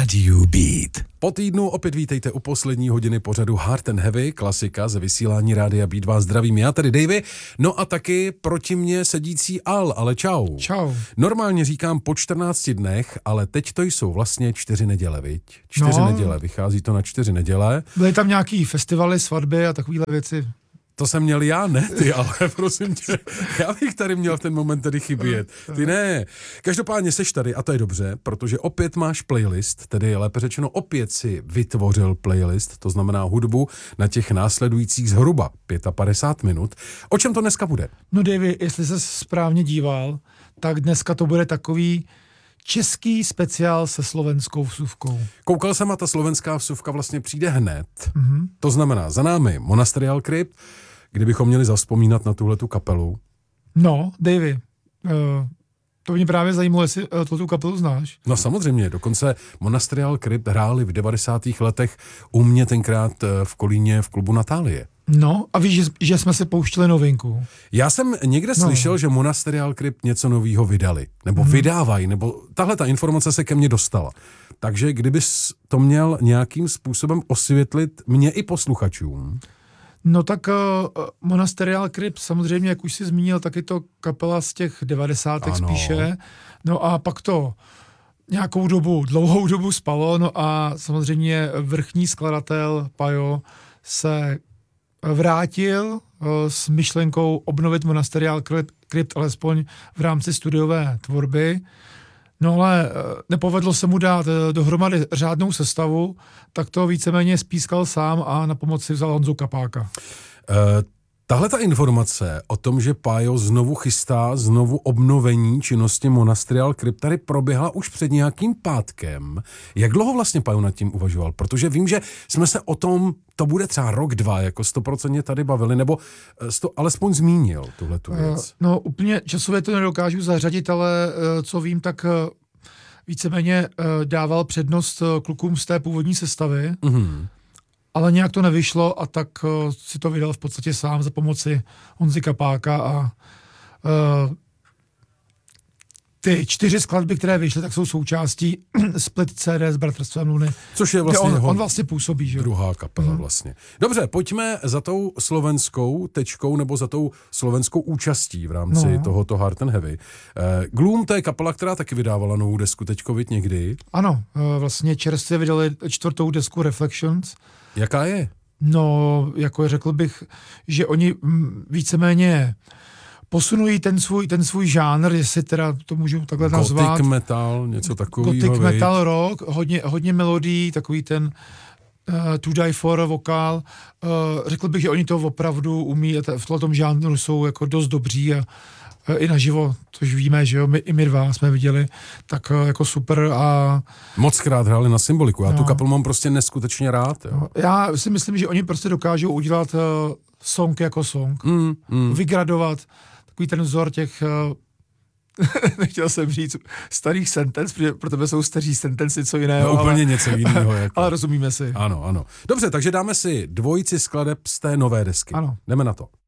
Radio Beat. Po týdnu opět vítejte u poslední hodiny pořadu Hard and Heavy, klasika ze vysílání Rádia Beat. Vás zdravím já, tedy Davey, no a taky proti mně sedící Al, ale čau. Čau. Normálně říkám po 14 dnech, ale teď to jsou vlastně 4 neděle, viď? 4 neděle, vychází to na 4 neděle. Byly tam nějaký festivaly, svatby a takovýhle věci. To jsem měl já, ne ty, ale prosím tě, já bych tady měl v ten moment tady chybět. Ty ne. Každopádně seš tady a to je dobře, protože opět máš playlist, tedy lépe řečeno opět si vytvořil playlist, to znamená hudbu na těch následujících zhruba 55 minut. O čem to dneska bude? No Davy, jestli se správně díval, tak dneska to bude takový český speciál se slovenskou vsuvkou. Koukal jsem a ta slovenská vsuvka vlastně přijde hned. Mm-hmm. To znamená za námi Monasterial Crypt, kdybychom měli zavzpomínat na tuhletu kapelu. No, Davy, to mě právě zajímalo, jestli tu kapelu znáš. No samozřejmě, dokonce Monasterial Crypt hráli v 90. letech u mě tenkrát v Kolíně v klubu Natálie. No, a víš, že jsme si pouštili novinku. Já jsem někde slyšel, že Monasterial Crypt něco novýho vydali, nebo vydávají, nebo tahle ta informace se ke mně dostala. Takže kdybys to měl nějakým způsobem osvětlit mě i posluchačům. No tak Monasterial Crypt, samozřejmě, jak už jsi zmínil, taky to kapela z těch 90. spíše. No a pak to nějakou dobu, dlouhou dobu spalo, no a samozřejmě vrchní skladatel Pajo se vrátil s myšlenkou obnovit Monasterial Crypt alespoň v rámci studiové tvorby. No ale nepovedlo se mu dát dohromady řádnou sestavu, tak to víceméně spískal sám a na pomoc si vzal Honzu Kapáka. Tahle ta informace o tom, že Pájo znovu chystá znovu obnovení činnosti Monasterial Crypt, tady proběhla už před nějakým pátkem. Jak dlouho vlastně Pájo nad tím uvažoval? Protože vím, že jsme se o tom, to bude třeba rok, dva, jako 100% tady bavili, nebo to alespoň zmínil, tuhletu věc. No úplně časově to nedokážu zařadit, ale co vím, tak víceméně dával přednost klukům z té původní sestavy. Mm-hmm. Ale nějak to nevyšlo a tak si to vydal v podstatě sám za pomoci Honzy Kapáka a ty 4 skladby, které vyšly, tak jsou součástí split CD s Bratrstvem Luny. Což je vlastně on vlastně působí, že? Druhá kapela vlastně. Dobře, pojďme za tou slovenskou tečkou nebo za tou slovenskou účastí v rámci tohoto Hard and Heavy. Gloom, to je kapela, která taky vydávala novou desku teďko, viď někdy? Ano, vlastně čerstvě vydali 4. desku Reflections. Jaká je? No, jako řekl bych, že oni víceméně posunují ten svůj žánr, jestli teda to můžu takhle nazvat. Gothic metal, něco takového. Gothic metal rock, hodně melodií, takový ten To Die For vokál. Řekl bych, že oni to opravdu umí, v tom žánru jsou jako dost dobří a i naživo, což víme, že jo, my dva jsme viděli, tak jako super a... Mockrát hráli na Symboliku, já tu kapelu mám prostě neskutečně rád. Jo. Já si myslím, že oni prostě dokážou udělat song jako song, vygradovat takový ten vzor těch, nechtěl jsem říct, starých sentence, protože pro tebe jsou staří sentence něco jiného. No, úplně něco jiného. Jako. Ale rozumíme si. Ano, ano. Dobře, takže dáme si dvojici skladeb z té nové desky. Ano. Jdeme na to.